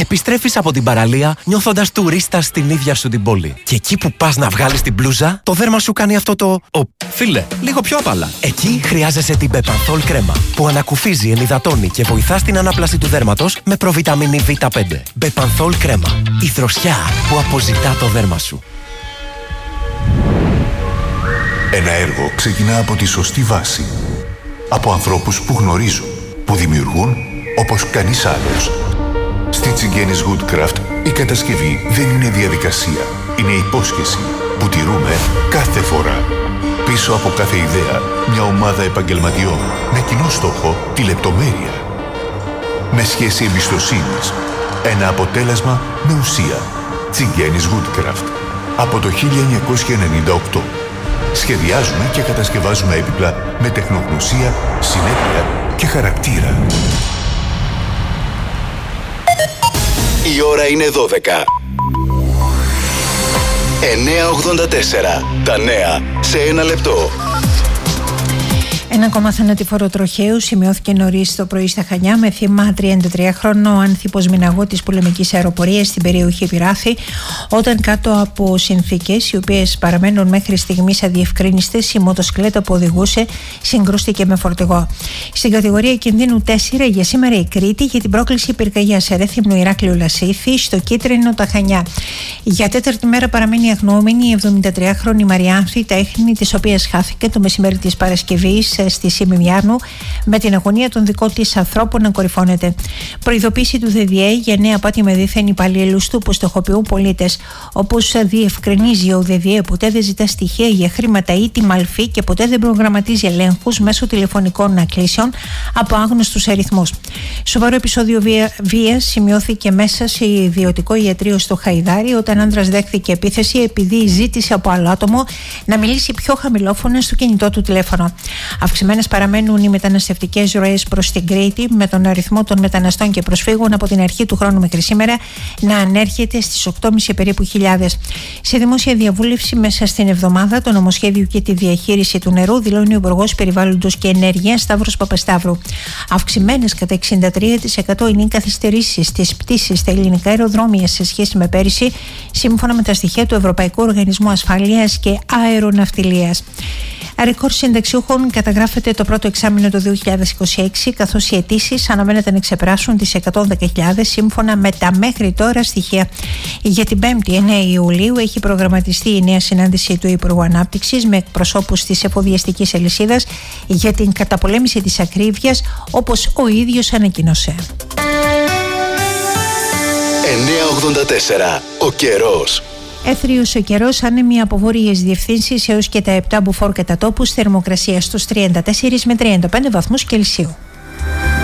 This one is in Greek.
Επιστρέφεις από την παραλία νιώθοντας τουρίστας στην ίδια σου την πόλη. Και εκεί που πας να βγάλεις την μπλούζα, το δέρμα σου κάνει αυτό το φίλε, λίγο πιο απαλά. Εκεί χρειάζεσαι την Bepanthol κρέμα που ανακουφίζει, ενυδατώνει και βοηθά στην ανάπλαση του δέρματος με προβιταμίνη Β5. Bepanthol κρέμα. Η δροσιά που αποζητά το δέρμα σου. Ένα έργο ξεκινά από τη σωστή βάση. Από ανθρώπους που γνωρίζουν, που δημιουργούν όπως κανείς άλλος. Στη Τσιγκένης Woodcraft η κατασκευή δεν είναι διαδικασία. Είναι υπόσχεση που τηρούμε κάθε φορά. Πίσω από κάθε ιδέα, μια ομάδα επαγγελματιών με κοινό στόχο τη λεπτομέρεια. Με σχέση εμπιστοσύνης. Ένα αποτέλεσμα με ουσία. Τσιγκένης Woodcraft. Από το 1998. Σχεδιάζουμε και κατασκευάζουμε έπιπλα με τεχνογνωσία, συνέπεια και χαρακτήρα. Η ώρα είναι 12. 9.84. Τα νέα σε ένα λεπτό. Ένα ακόμα θανατηφόρο τροχαίου σημειώθηκε νωρίς το πρωί στα Χανιά με θύμα 33χρονο άνθυπος μηναγώτης πολεμικής αεροπορίας στην περιοχή Πυράθη, όταν κάτω από συνθήκες οι οποίες παραμένουν μέχρι στιγμής αδιευκρίνιστες, η μοτοσυκλέτα που οδηγούσε συγκρούστηκε με φορτηγό. Στην κατηγορία κινδύνου 4 για σήμερα η Κρήτη για την πρόκληση πυρκαγιάς σε Ρέθυμνο, Ηράκλειο, Λασίθι, στο Κίτρινο, τα Χανιά. Για τέταρτη μέρα παραμένει αγνοούμενη η 73χρονη Μαριάνθη Τέχνη, της οποίας χάθηκε το μεσημέρι της Παρασκευής στη Σιμιμιάνου, με την αγωνία των δικών της ανθρώπων να κορυφώνεται. Προειδοποίηση του ΔΔΕ για νέα απάτη με δίθεν υπαλλήλους του που στοχοποιούν πολίτες. Όπως διευκρινίζει ο ΔΔΕ, ποτέ δεν ζητά στοιχεία για χρήματα ή τη μαλφή και ποτέ δεν προγραμματίζει ελέγχους μέσω τηλεφωνικών ανακλήσεων από άγνωστους αριθμούς. Σοβαρό επεισόδιο βίας σημειώθηκε μέσα σε ιδιωτικό ιατρείο στο Χαϊδάρι, όταν άνδρας δέχθηκε επίθεση επειδή ζήτησε από άλλο άτομο να μιλήσει πιο χαμηλόφωνα στο κινητό του τηλέφωνο. Αυξημένες παραμένουν οι μεταναστευτικές ροές προς την Κρήτη, με τον αριθμό των μεταναστών και προσφύγων από την αρχή του χρόνου μέχρι σήμερα να ανέρχεται στις 8,5 περίπου χιλιάδες. Σε δημόσια διαβούλευση μέσα στην εβδομάδα, το νομοσχέδιο και τη διαχείριση του νερού, δηλώνει ο Υπουργός Περιβάλλοντος και Ενέργειας Σταύρος Παπασταύρου. Αυξημένες κατά 63% είναι οι καθυστερήσεις στις πτήσεις στα ελληνικά αεροδρόμια σε σχέση με πέρυσι, σύμφωνα με τα στοιχεία του Ευρωπαϊκού Οργανισμού Ασφαλείας και Αεροναυτιλίας. Ρεκόρ συνταξιούχων καταγράφεται το πρώτο εξάμηνο του 2026, καθώς οι αιτήσεις αναμένεται να ξεπεράσουν τις 110.000 σύμφωνα με τα μέχρι τώρα στοιχεία. Για την 5η 9 Ιουλίου έχει προγραμματιστεί η νέα συνάντηση του Υπουργού Ανάπτυξης με εκπροσώπους της εφοδιαστικής αλυσίδας για την καταπολέμηση της ακρίβειας, όπως ο ίδιος ανακοίνωσε. 9.84. Ο καιρός. Έθριος ο καιρός, άνεμοι από βόρειες διευθύνσεις έως και τα 7 μποφόρ κατά τόπους, θερμοκρασία στους 34 με 35 βαθμούς Κελσίου.